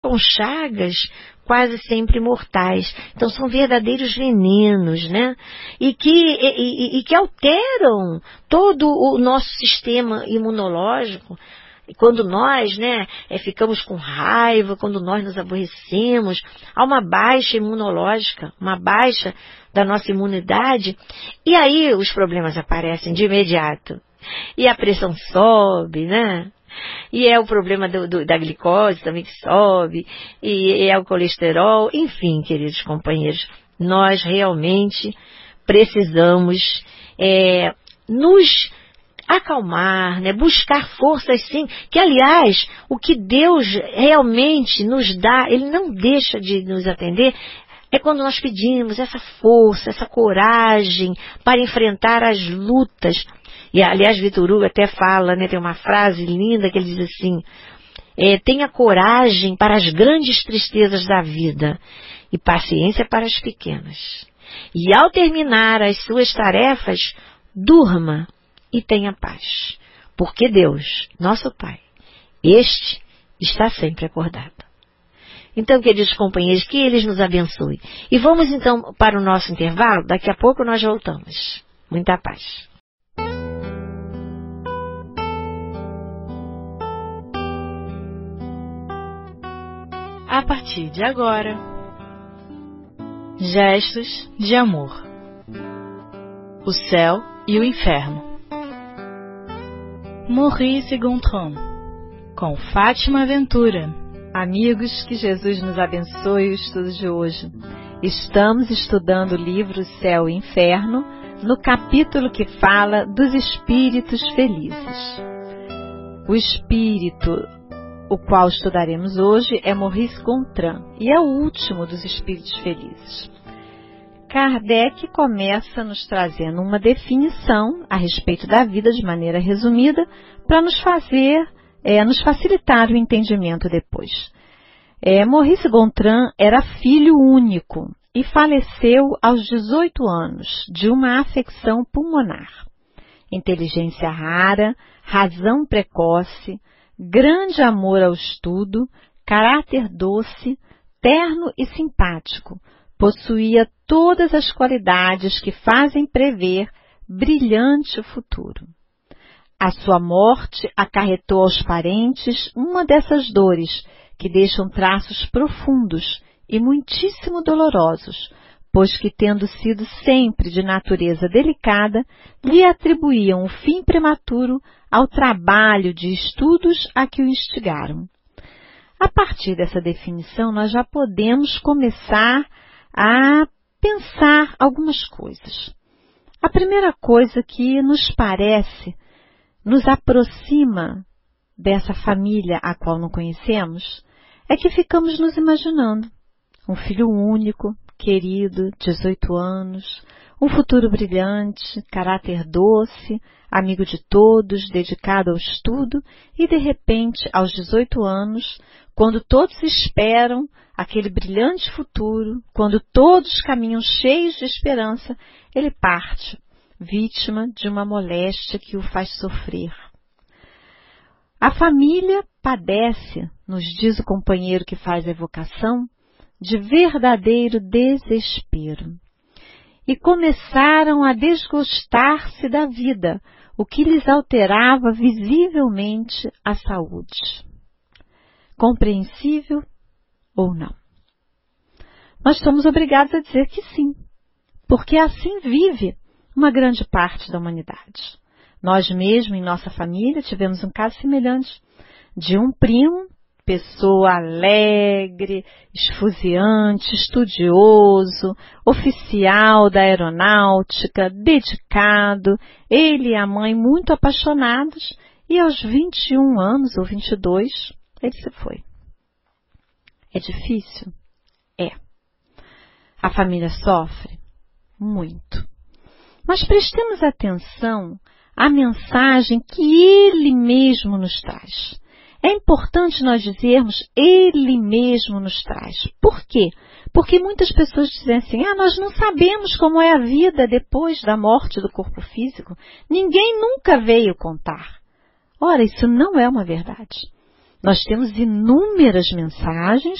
com chagas quase sempre mortais. Então são verdadeiros venenos, né? E que alteram todo o nosso sistema imunológico. E quando nós, né, ficamos com raiva, quando nós nos aborrecemos, há uma baixa imunológica, uma baixa da nossa imunidade, e aí os problemas aparecem de imediato. E a pressão sobe, né? E é o problema da glicose também que sobe, e é o colesterol, enfim, queridos companheiros, nós realmente precisamos nos acalmar, né? Buscar forças sim, que aliás, o que Deus realmente nos dá, Ele não deixa de nos atender, é quando nós pedimos essa força, essa coragem para enfrentar as lutas. E aliás, Vitor Hugo até fala, né, tem uma frase linda que ele diz assim, tenha coragem para as grandes tristezas da vida e paciência para as pequenas. E ao terminar as suas tarefas, durma e tenha paz, porque Deus, nosso Pai, este está sempre acordado. Então, queridos companheiros, que Ele nos abençoe. E vamos então para o nosso intervalo, daqui a pouco nós voltamos. Muita paz. A partir de agora, gestos de amor. O céu e o inferno. Maurice Gontran, com Fátima Ventura. Amigos, que Jesus nos abençoe o estudo de hoje. Estamos estudando o livro Céu e Inferno, no capítulo que fala dos espíritos felizes. O espírito, o qual estudaremos hoje, é Maurice Gontran, e é o último dos espíritos felizes. Kardec começa nos trazendo uma definição a respeito da vida de maneira resumida, para nos facilitar o entendimento depois. Maurice Gontran era filho único e faleceu aos 18 anos de uma afecção pulmonar. Inteligência rara, razão precoce, grande amor ao estudo, caráter doce, terno e simpático, possuía todas as qualidades que fazem prever brilhante futuro. A sua morte acarretou aos parentes uma dessas dores que deixam traços profundos e muitíssimo dolorosos, pois que, tendo sido sempre de natureza delicada, lhe atribuíam o fim prematuro ao trabalho de estudos a que o instigaram. A partir dessa definição, nós já podemos começar a pensar algumas coisas. A primeira coisa que nos parece, nos aproxima dessa família a qual não conhecemos, é que ficamos nos imaginando. Um filho único, querido, 18 anos, um futuro brilhante, caráter doce, amigo de todos, dedicado ao estudo, e de repente, aos 18 anos, quando todos esperam aquele brilhante futuro, quando todos caminham cheios de esperança, ele parte, vítima de uma moléstia que o faz sofrer. A família padece, nos diz o companheiro que faz a evocação, de verdadeiro desespero. E começaram a desgostar-se da vida, o que lhes alterava visivelmente a saúde. Compreensível ou não? Nós somos obrigados a dizer que sim, porque assim vive uma grande parte da humanidade. Nós mesmos, em nossa família, tivemos um caso semelhante de um primo, pessoa alegre, esfuziante, estudioso, oficial da aeronáutica, dedicado, ele e a mãe muito apaixonados, e aos 21 anos ou 22, ele se foi. É difícil? É. A família sofre? Muito. Mas prestemos atenção à mensagem que ele mesmo nos traz. É importante nós dizermos, ele mesmo nos traz. Por quê? Porque muitas pessoas dizem assim, nós não sabemos como é a vida depois da morte do corpo físico. Ninguém nunca veio contar. Ora, isso não é uma verdade. Nós temos inúmeras mensagens